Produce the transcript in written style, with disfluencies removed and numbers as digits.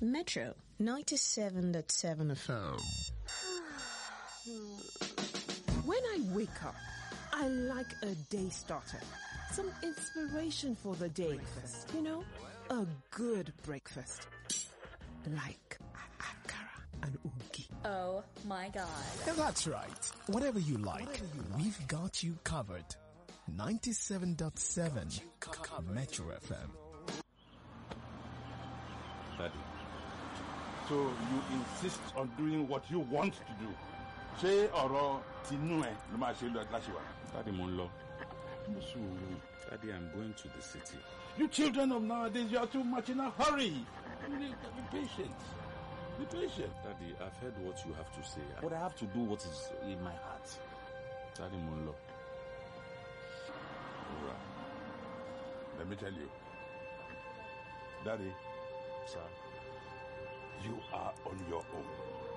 Metro 97.7 FM. When I wake up, I like a day starter. Some inspiration for the day. Breakfast. You know, a good breakfast. Like akara and ugi. Oh my God. That's right. Whatever you like, we've got you covered. 97.7 Metro FM. Daddy, so you insist on doing what you want to do? Ṣé ọ̀rọ̀ tinú ẹ ló máa ṣe lọ láṣẹ wa? Daddy, mo ń lọ. Daddy, I'm going to the city. You children of nowadays, you are too much in a hurry. Be patient. Be patient. Daddy, I've heard what you have to say, but I have to do what is in my heart. Daddy, mo ń lọ. Let me tell you, Daddy, Sir, you are on your own.